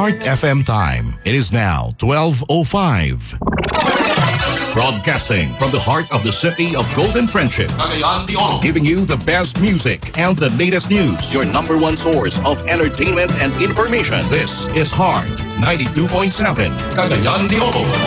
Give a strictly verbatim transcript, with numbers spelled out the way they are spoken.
Heart F M time. It is now twelve oh five. Broadcasting from the heart of the city of Golden Friendship, Cagayan de Oro, giving you the best music and the latest news. Your number one source of entertainment and information. This is Heart ninety-two point seven, Cagayan de Oro.